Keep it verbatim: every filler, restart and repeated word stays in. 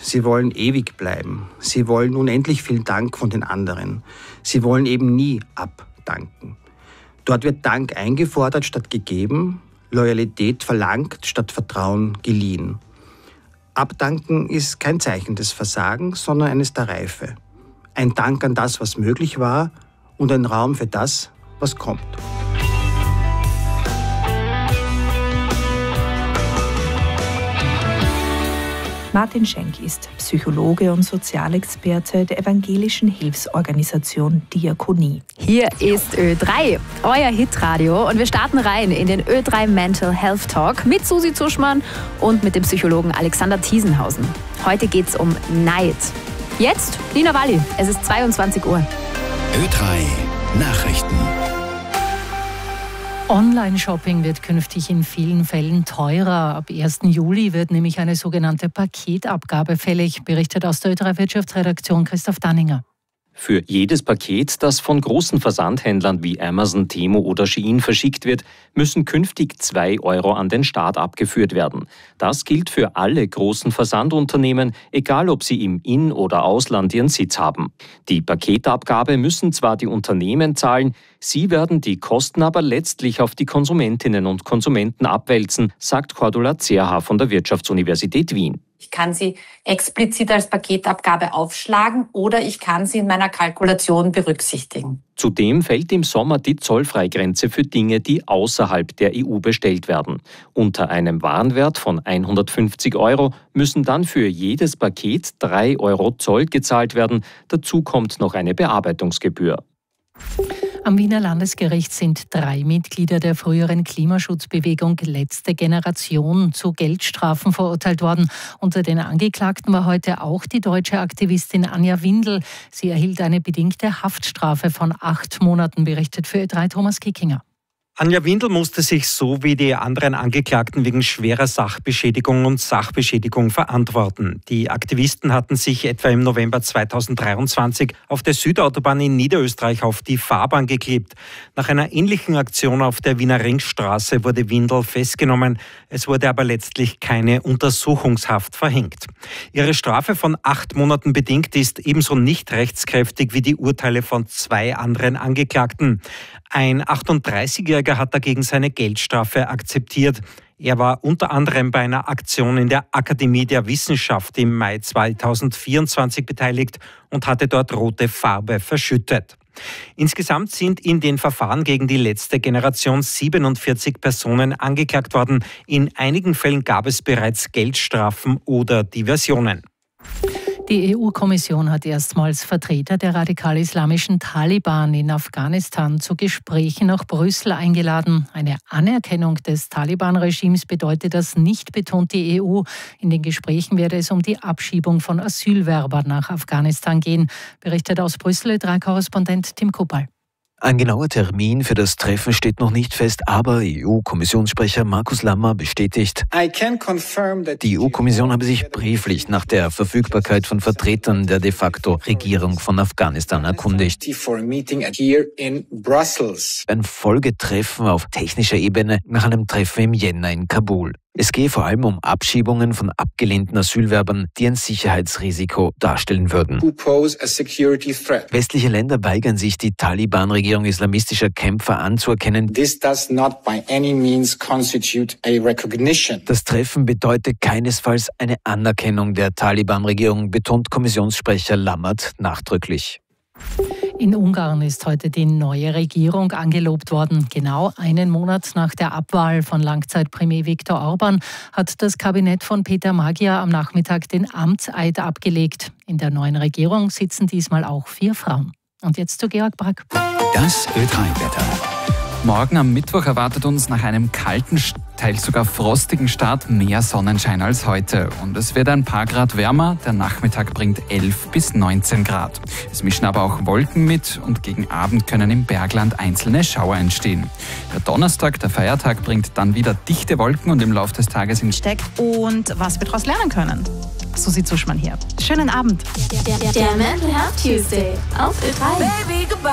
Sie wollen ewig bleiben. Sie wollen unendlich viel Dank von den anderen. Sie wollen eben nie abdanken. Dort wird Dank eingefordert statt gegeben, Loyalität verlangt statt Vertrauen geliehen. Abdanken ist kein Zeichen des Versagens, sondern eines der Reife. Ein Dank an das, was möglich war, und ein Raum für das, was kommt. Martin Schenk ist Psychologe und Sozialexperte der evangelischen Hilfsorganisation Diakonie. Hier ist Ö drei, euer Hitradio, und wir starten rein in den Ö drei Mental Health Talk mit Susi Zuschmann und mit dem Psychologen Alexander Thiesenhausen. Heute geht's um Neid. Jetzt Lina Walli, es ist zweiundzwanzig Uhr. Ö drei Nachrichten. Online-Shopping wird künftig in vielen Fällen teurer. Ab ersten Juli wird nämlich eine sogenannte Paketabgabe fällig, berichtet aus der Ö drei Wirtschaftsredaktion Christoph Danninger. Für jedes Paket, das von großen Versandhändlern wie Amazon, Temu oder Shein verschickt wird, müssen künftig zwei Euro an den Staat abgeführt werden. Das gilt für alle großen Versandunternehmen, egal ob sie im In- oder Ausland ihren Sitz haben. Die Paketabgabe müssen zwar die Unternehmen zahlen, sie werden die Kosten aber letztlich auf die Konsumentinnen und Konsumenten abwälzen, sagt Cordula Zerha von der Wirtschaftsuniversität Wien. Ich kann sie explizit als Paketabgabe aufschlagen oder ich kann sie in meiner Kalkulation berücksichtigen. Zudem fällt im Sommer die Zollfreigrenze für Dinge, die außerhalb der E U bestellt werden. Unter einem Warenwert von hundertfünfzig Euro müssen dann für jedes Paket drei Euro Zoll gezahlt werden. Dazu kommt noch eine Bearbeitungsgebühr. Am Wiener Landesgericht sind drei Mitglieder der früheren Klimaschutzbewegung Letzte Generation zu Geldstrafen verurteilt worden. Unter den Angeklagten war heute auch die deutsche Aktivistin Anja Windel. Sie erhielt eine bedingte Haftstrafe von acht Monaten, berichtet für Ö drei Thomas Kickinger. Anja Windel musste sich so wie die anderen Angeklagten wegen schwerer Sachbeschädigung und Sachbeschädigung verantworten. Die Aktivisten hatten sich etwa im November zweitausenddreiundzwanzig auf der Südautobahn in Niederösterreich auf die Fahrbahn geklebt. Nach einer ähnlichen Aktion auf der Wiener Ringstraße wurde Windel festgenommen. Es wurde aber letztlich keine Untersuchungshaft verhängt. Ihre Strafe von acht Monaten bedingt ist ebenso nicht rechtskräftig wie die Urteile von zwei anderen Angeklagten. Ein achtunddreißigjähriger hat dagegen seine Geldstrafe akzeptiert. Er war unter anderem bei einer Aktion in der Akademie der Wissenschaft im Mai zweitausendvierundzwanzig beteiligt und hatte dort rote Farbe verschüttet. Insgesamt sind in den Verfahren gegen die Letzte Generation siebenundvierzig Personen angeklagt worden. In einigen Fällen gab es bereits Geldstrafen oder Diversionen. Die E U-Kommission hat erstmals Vertreter der radikal-islamischen Taliban in Afghanistan zu Gesprächen nach Brüssel eingeladen. Eine Anerkennung des Taliban-Regimes bedeutet das nicht, betont die E U. In den Gesprächen werde es um die Abschiebung von Asylwerbern nach Afghanistan gehen, berichtet aus Brüssel Ö drei Korrespondent Tim Kuppal. Ein genauer Termin für das Treffen steht noch nicht fest, aber E U-Kommissionssprecher Markus Lammer bestätigt, die E U-Kommission habe sich brieflich nach der Verfügbarkeit von Vertretern der de facto Regierung von Afghanistan erkundigt. Ein Folgetreffen auf technischer Ebene nach einem Treffen im Jänner in Kabul. Es gehe vor allem um Abschiebungen von abgelehnten Asylwerbern, die ein Sicherheitsrisiko darstellen würden. Westliche Länder weigern sich, die Taliban-Regierung islamistischer Kämpfer anzuerkennen. Das Treffen bedeutet keinesfalls eine Anerkennung der Taliban-Regierung, betont Kommissionssprecher Lammert nachdrücklich. In Ungarn ist heute die neue Regierung angelobt worden. Genau einen Monat nach der Abwahl von Langzeitpremier Viktor Orban hat das Kabinett von Peter Magyar am Nachmittag den Amtseid abgelegt. In der neuen Regierung sitzen diesmal auch vier Frauen. Und jetzt zu Georg Brack. Das Ö drei Wetter. Morgen am Mittwoch erwartet uns nach einem kalten, teils sogar frostigen Start mehr Sonnenschein als heute. Und es wird ein paar Grad wärmer. Der Nachmittag bringt elf bis neunzehn Grad. Es mischen aber auch Wolken mit und gegen Abend können im Bergland einzelne Schauer entstehen. Der Donnerstag, der Feiertag, bringt dann wieder dichte Wolken und im Laufe des Tages in Steckt und was wir daraus lernen können. Susi Zuschmann hier. Schönen Abend. Der, der, der Mental Health Tuesday auf Ö drei. Baby, goodbye.